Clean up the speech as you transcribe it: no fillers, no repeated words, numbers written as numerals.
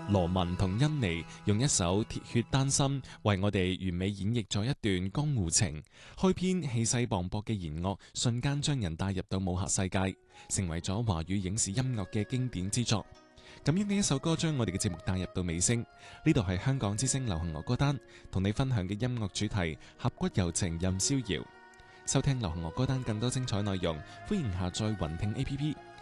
羅文同甄妮用一首《鐵血丹心》為我哋完美演繹咗一段江湖情，開篇氣勢磅礴嘅弦樂瞬間將人帶入到武俠世界，成為咗華語影視音樂嘅經典之作。咁樣嘅一首歌將我哋嘅節目帶入到尾聲，呢度係香港之聲流行樂歌單，同你分享嘅音樂主題俠骨柔情任逍遙。收聽流行樂歌單更多精彩內容，歡迎下載雲聽 APP